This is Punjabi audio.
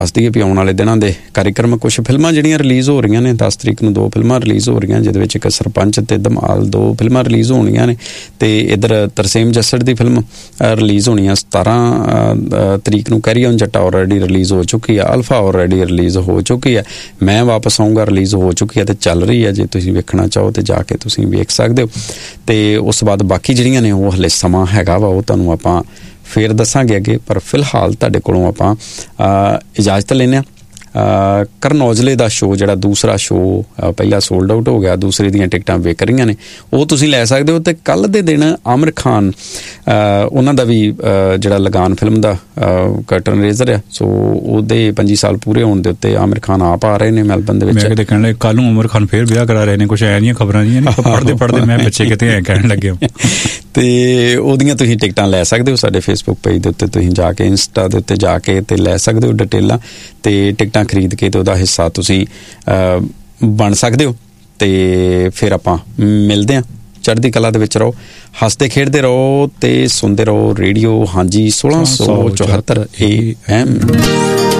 ਦੱਸ ਦਈਏ ਵੀ ਆਉਣ ਵਾਲੇ ਦਿਨਾਂ ਦੇ ਕਾਰਿਕ੍ਰਮ ਕੁਛ ਫਿਲਮਾਂ ਜਿਹੜੀਆਂ ਰਿਲੀਜ਼ ਹੋ ਰਹੀਆਂ ਨੇ। 10 ਤਰੀਕ ਨੂੰ 2 ਫਿਲਮਾਂ ਰਿਲੀਜ਼ ਹੋ ਰਹੀਆਂ, ਜਿਹਦੇ ਵਿੱਚ ਇੱਕ ਸਰਪੰਚ ਅਤੇ ਧਮਾਲ 2 ਫਿਲਮਾਂ ਰਿਲੀਜ਼ ਹੋਣੀਆਂ ਨੇ। ਅਤੇ ਇੱਧਰ ਤਰਸੇਮ ਜੱਸੜ ਦੀ ਫਿਲਮ ਰਿਲੀਜ਼ ਹੋਣੀ ਆ 17 ਤਰੀਕ ਨੂੰ। Carry on Jatta already release ਹੋ ਚੁੱਕੀ ਆ, ਅਲਫਾ ਆਲਰੇਡੀ ਰਿਲੀਜ਼ ਹੋ ਚੁੱਕੀ ਹੈ, ਮੈਂ ਵਾਪਸ ਆਊਂਗਾ ਰਿਲੀਜ਼ ਹੋ ਚੁੱਕੀ ਹੈ ਅਤੇ ਚੱਲ ਰਹੀ ਹੈ। ਜੇ ਤੁਸੀਂ ਵੇਖਣਾ ਚਾਹੋ ਤਾਂ ਜਾ ਕੇ ਤੁਸੀਂ ਵੇਖ ਸਕਦੇ ਹੋ। ਅਤੇ ਉਸ ਤੋਂ ਬਾਅਦ ਬਾਕੀ ਜਿਹੜੀਆਂ ਨੇ ਉਹ ਹਲੇ ਸਮਾਂ ਹੈਗਾ ਵਾ, ਉਹ ਤੁਹਾਨੂੰ ਆਪਾਂ ਫਿਰ ਦੱਸਾਂਗੇ ਅੱਗੇ। ਪਰ ਫਿਲਹਾਲ ਤੁਹਾਡੇ ਕੋਲੋਂ ਆਪਾਂ ਇਜਾਜ਼ਤ ਲੈਂਦੇ ਹਾਂ। ਕਰਨ ਔਜਲੇ ਦਾ ਸ਼ੋਅ ਜਿਹੜਾ ਦੂਸਰਾ ਸ਼ੋਅ ਪਹਿਲਾ ਸੋਲਡ ਆਊਟ ਹੋ ਗਿਆ, ਦੂਸਰੇ ਦੀਆਂ ਟਿਕਟਾਂ ਵਿਕ ਰਹੀਆਂ ਨੇ, ਉਹ ਤੁਸੀਂ ਲੈ ਸਕਦੇ ਹੋ। ਅਤੇ ਕੱਲ੍ਹ ਦੇ ਦਿਨ ਆਮਿਰ ਖਾਨ ਉਹਨਾਂ ਦਾ ਵੀ ਜਿਹੜਾ ਲਗਾਨ ਫਿਲਮ ਦਾ ਕਰਟਨ ਰੇਜ਼ਰ ਆ, ਸੋ ਉਹਦੇ 25 ਸਾਲ ਪੂਰੇ ਹੋਣ ਦੇ ਉੱਤੇ ਆਮਿਰ ਖਾਨ ਆਪ ਆ ਰਹੇ ਨੇ ਮੈਲਬਨ ਦੇ ਵਿੱਚ। ਮੈਂ ਕਹਿਣ ਲੱਗੇ ਕੱਲ੍ਹ ਨੂੰ ਆਮਿਰ ਖਾਨ ਫੇਰ ਵਿਆਹ ਕਰਾ ਰਹੇ ਨੇ, ਕੁਛ ਐ ਜੀਆਂ ਖਬਰਾਂ ਜੀਆਂ ਨੇ ਪੜ੍ਹਦੇ ਮੈਂ ਬੱਚੇ ਕਿਤੇ ਐਂ ਕਹਿਣ ਲੱਗੇ। ਅਤੇ ਉਹਦੀਆਂ ਤੁਸੀਂ ਟਿਕਟਾਂ ਲੈ ਸਕਦੇ ਹੋ ਸਾਡੇ ਫੇਸਬੁੱਕ ਪੇਜ ਦੇ ਉੱਤੇ, ਤੁਸੀਂ ਜਾ ਕੇ ਇੰਸਟਾ ਦੇ ਉੱਤੇ ਜਾ ਕੇ ਅਤੇ ਲੈ ਸਕਦੇ ਹੋ ਡਿਟੇਲਾਂ, ਅਤੇ ਟਿਕਟਾਂ ਖਰੀਦ ਕੇ ਅਤੇ ਉਹਦਾ ਹਿੱਸਾ ਤੁਸੀਂ ਬਣ ਸਕਦੇ ਹੋ। ਅਤੇ ਫਿਰ ਆਪਾਂ ਮਿਲਦੇ ਹਾਂ। ਚੜ੍ਹਦੀ ਕਲਾ ਦੇ ਵਿੱਚ ਰਹੋ, ਹੱਸਦੇ ਖੇਡਦੇ ਰਹੋ ਅਤੇ ਸੁਣਦੇ ਰਹੋ ਰੇਡੀਓ ਹਾਂਜੀ 1674 AM।